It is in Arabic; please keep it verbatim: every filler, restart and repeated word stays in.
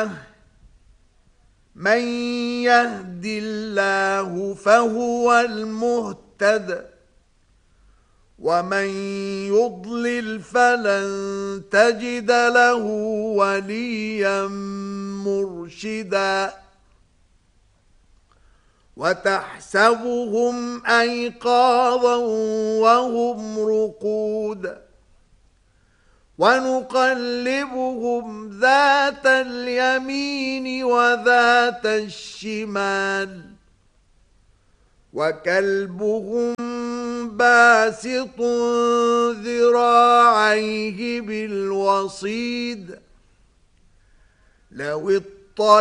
هداية من يهد الله فهو المهتد ومن يضلل فلن تجد له وليا مرشدا وتحسبهم أيقاظا وهم رقود ونقلبهم ذات اليمين وذات الشمال وكلبهم باسط ذراعيه بالوصيد لو